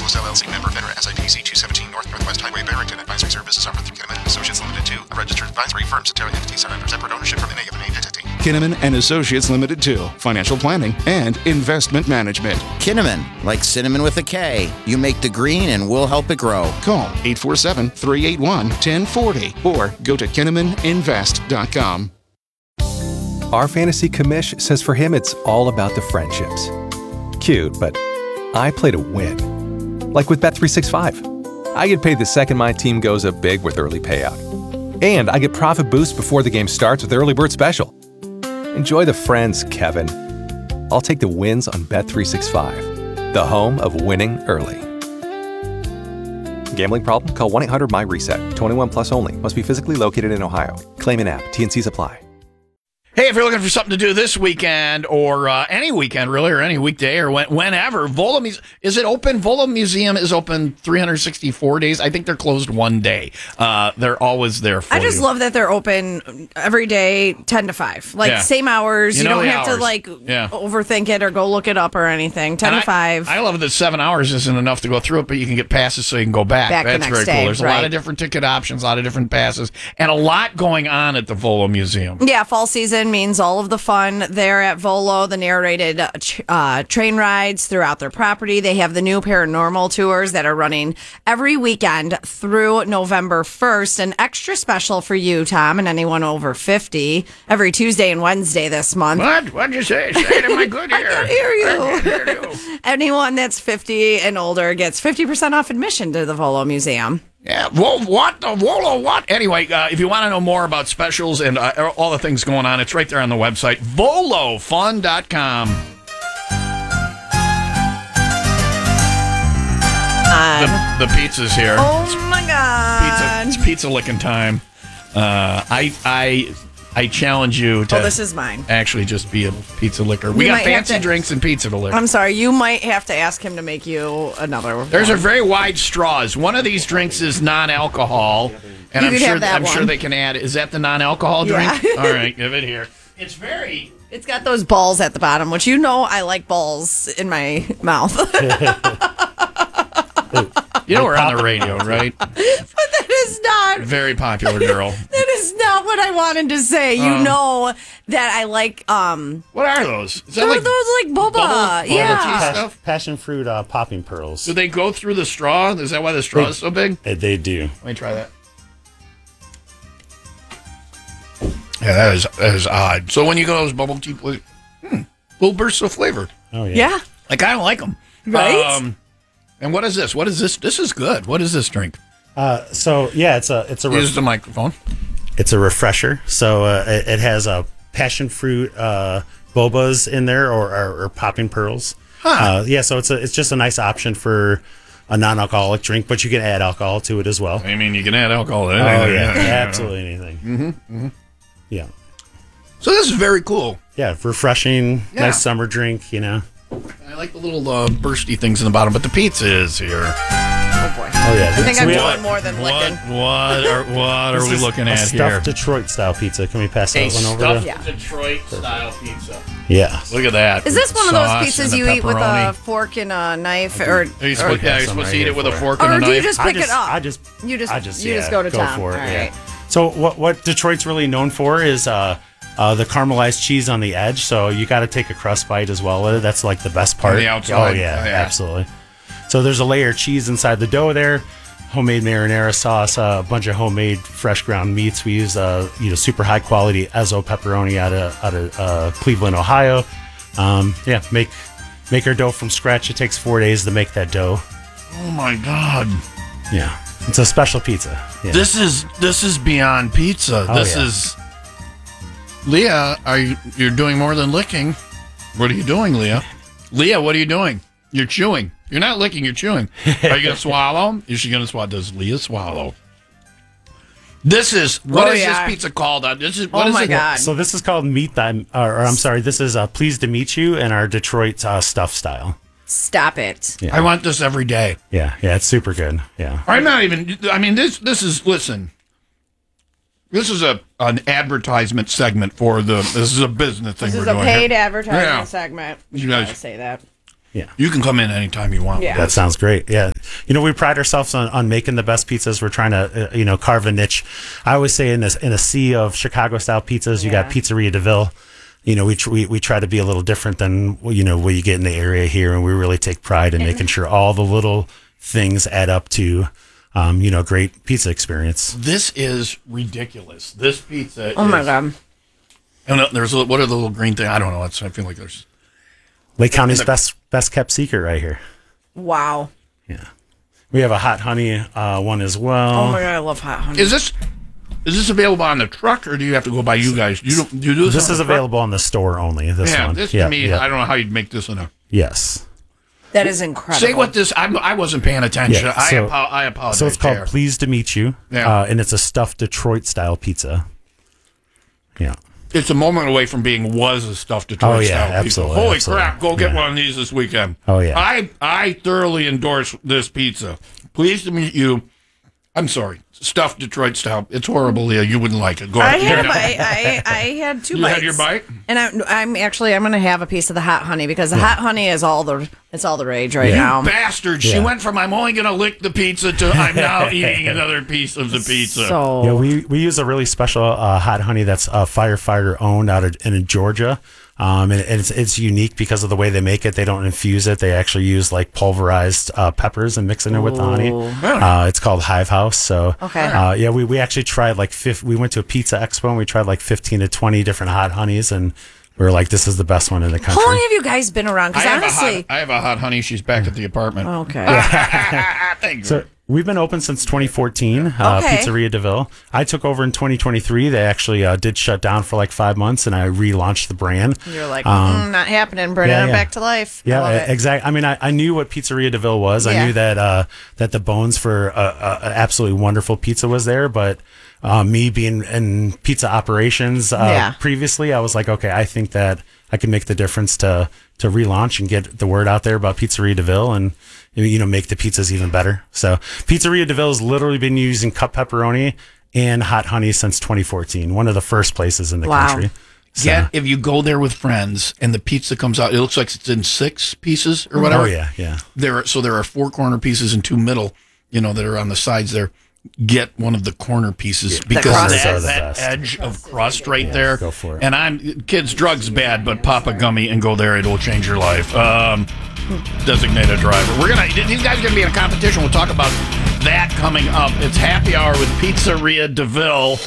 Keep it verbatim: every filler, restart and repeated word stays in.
Specialist L L C, member FINRA, S I P C two seventeen North Northwest Highway, Barrington. Advisory services offered through Kinnaman and Associates Limited two, a registered advisory firm. Centennial entities are under separate ownership from any of an entity. Kinnaman and Associates Limited two, financial planning and investment management. Kinnaman, like cinnamon with a K. You make the green and we'll help it grow. Call eight four seven, three eight one, one zero four zero or go to kinnaman invest dot com. Our fantasy commish says for him it's all about the friendships. Cute, but I play to win. Like with Bet three sixty-five. I get paid the second my team goes up big with early payout. And I get profit boost before the game starts with Early Bird Special. Enjoy the friends, Kevin. I'll take the wins on Bet three sixty-five, the home of winning early. Gambling problem? Call one eight hundred M Y reset. twenty-one plus only. Must be physically located in Ohio. Claim in app. T and Cs apply. Hey, if you're looking for something to do this weekend or uh, any weekend, really, or any weekday or when, whenever, Vola Muse- is it open? Vola Museum is open three hundred sixty-four days. I think they're closed one day. Uh, they're always there for I just you. love that they're open every day, ten to five. Like, Yeah. same hours. You You, know don't the have hours. to, like, Yeah. overthink it or go look it up or anything. ten And to five. I, I love that seven hours isn't enough to go through it, but you can get passes so you can go back. Back the That's next very day, cool. There's a lot right. of different ticket options, a lot of different passes, and a lot going on at the Vola Museum. Yeah, fall season means all of the fun there at Volo, the narrated uh, ch- uh, train rides throughout their property. They have the new paranormal tours that are running every weekend through November first. An extra special for you, Tom, and anyone over fifty, every Tuesday and Wednesday this month. What? What'd you say? Say it in my good ear. I can hear you. I can hear you. Anyone that's fifty and older gets fifty percent off admission to the Volo Museum. Yeah, Vol- what? The Volo what? Anyway, uh, if you want to know more about specials and uh, all the things going on, it's right there on the website, volo fun dot com. The, the pizza's here. Oh, my God. Pizza, it's pizza licking time. Uh, I I I challenge you to Oh, this is mine. actually just be a pizza licker. We You got might have fancy to- drinks and pizza to lick. I'm sorry, you might have to ask him to make you another. There's one. a very wide straws. One of these drinks is non-alcohol, and You I'm could sure have that I'm sure one. they can add. Is that the non-alcohol Yeah. drink? All right, give it here. It's very. It's got those balls at the bottom, which you know I like balls in my mouth. You know we're on the radio, right? But that is not. Very popular girl. That is not what I wanted to say. You Um, know that I like. Um, What are those? Is that they're like those like boba. bubble- bubble tea yeah. stuff? Passion fruit uh, popping pearls. Do they go through the straw? Is that why the straw is so big? They, they do. Let me try that. Yeah, that is that is odd. So when you go to those bubble tea, places, hmm, little bursts of flavor. Oh yeah. Yeah. I kind of like them. Right? Um, and what is this? What is this? This is good. What is this drink? Uh, so yeah, it's a it's a Use ref- the microphone. it's a refresher. So uh, it, it has a passion fruit uh, bobas in there or, or, or popping pearls. Huh. Uh, yeah, so it's a it's just a nice option for a non-alcoholic drink, but you can add alcohol to it as well. I mean, you can add alcohol to Oh anything. yeah, absolutely anything. Mm-hmm, mm-hmm. Yeah, So this is very cool. yeah, refreshing, Yeah. nice summer drink. You know. I like the little uh, bursty things in the bottom, but the pizza is here. Oh boy. Oh yeah, I think So I'm we doing have more than What? licking. What are what are this we is looking a at stuffed here? Detroit style pizza. Can we pass A that one over? stuffed To? Yeah. Detroit style pizza. Yeah. Look at that. Is this one of Sauce those and pizzas the you eat with a pepperoni. fork and a knife, or, Are you or, supposed, yeah, you're some supposed right to eat here it with a for it. fork and or a do knife? you just I pick just, it up? I just, you just, I just, you yeah, just go to go town. for it. All yeah. right. So what what Detroit's really known for is uh, uh, the caramelized cheese on the edge. So you got to take a crust bite as well with it. That's like the best part. the outside. Oh yeah, Oh, yeah. absolutely. So there's a layer of cheese inside the dough there. Homemade marinara sauce, uh, a bunch of homemade fresh ground meats. We use uh, you know super high quality Ezzo pepperoni out of out of uh, Cleveland, Ohio. Um, yeah, make make our dough from scratch. It takes four days to make that dough. Oh my God! Yeah, it's a special pizza. Yeah. This is this is beyond pizza. Oh, this yeah. is Leah. Are you you're doing more than licking? What are you doing, Leah? Leah, what are you doing? You're chewing. You're not licking. You're chewing. Are you gonna swallow? Is she gonna swallow? Does Leah swallow? This is what Oh, is yeah. this pizza called? Uh, This is what Oh is my it? God. So this is called Meet Them, or, or I'm sorry, this is uh, Pleased to Meet You in our Detroit uh, stuff style. Stop it. Yeah. I want this every day. Yeah, yeah, it's super good. Yeah. I'm not even. I mean, this this is listen. This is a an advertisement segment for the. This is a business thing This we're is a doing paid here. advertisement Yeah. segment. You You guys- gotta say that. You can come in anytime you want. Yeah. That sounds great. Yeah. you know, we pride ourselves on, on making the best pizzas. We're trying to, uh, you know, carve a niche. I always say in a, in a sea of Chicago-style pizzas, you Yeah. got Pizzeria DeVille. You know, we, tr- we we try to be a little different than, you know, what you get in the area here, and we really take pride in making sure all the little things add up to, um, you know, great pizza experience. This is ridiculous. This pizza. Oh my is, god. And uh, there's a, what are the little green thing? I don't know. It's, I feel like there's. Lake County's the- best best kept secret right here. Wow. Yeah, we have a hot honey uh, one as well. Oh my god, I love hot honey. Is this is this available on the truck, or do you have to go by you guys? You don't. Do you do this? This on is the truck? available on the store only. This Yeah, one. this yeah, to me, yeah. I don't know how you'd make this in a. Yes. That is incredible. Say what this. I, I wasn't paying attention. Yeah, I, so- apo- I apologize. So it's called Tara. Pleased to Meet You, Yeah. uh, and it's a stuffed Detroit style pizza. Yeah. It's a moment away from being was a stuffed Detroit Oh, yeah, style pizza. absolutely, Holy absolutely. crap! Go get Yeah. one of these this weekend. Oh, yeah. I I thoroughly endorse this pizza. Pleased to meet you. I'm sorry, stuffed Detroit style. It's horrible, Leah. You wouldn't like it. Go I ahead. had a Get it. bite. I, I had two You bites. had your bite? And I, I'm actually I'm going to have a piece of the hot honey because the hot honey is all the it's all the rage right Yeah. now. Bastard! She Yeah. went from I'm only going to lick the pizza to I'm now eating another piece of the pizza. So Yeah, we, we use a really special uh, hot honey that's uh, firefighter owned out of in Georgia. Um, and it's it's unique because of the way they make it. They don't infuse it. They actually use like pulverized uh, peppers and mix it in with the honey. Uh, it's called Hive House. So Okay. uh, yeah, we, we actually tried like fif- we went to a pizza expo and we tried like fifteen to twenty different hot honeys, and we were like, this is the best one in the country. how long have you guys been around? I Because have, a honestly, hot, I have a hot honey. She's back at the apartment. okay. Thank you. So we've been open since twenty fourteen, uh, Okay. Pizzeria DeVille. I took over in twenty twenty-three. They actually uh, did shut down for like five months, and I relaunched the brand. You're like, Um, mm, not happening. Bringing yeah, it yeah. back to life. I Yeah, love it. exactly. I mean, I, I knew what Pizzeria DeVille was. I Yeah. knew that uh, that the bones for a, a, a absolutely wonderful pizza was there. But uh, me being in pizza operations uh, Yeah. previously, I was like, okay, I think that I can make the difference to to relaunch and get the word out there about Pizzeria DeVille and, you know, make the pizzas even better. So Pizzeria DeVille has literally been using cut pepperoni and hot honey since twenty fourteen. One of the first places in the Wow. country. So, Get if you go there with friends and the pizza comes out, it looks like it's in six pieces or whatever. oh yeah, yeah. There, are, so there are four corner pieces and two middle, you know, that are on the sides there. Get one of the corner pieces because crust. that, Are the that best. edge of crust right there. go for it. And I'm kids, drugs bad, but pop a gummy and go there. It'll change your life. Um, designated driver. We're gonna. These guys are gonna be in a competition. We'll talk about that coming up. It's Happy Hour with Pizzeria DeVille.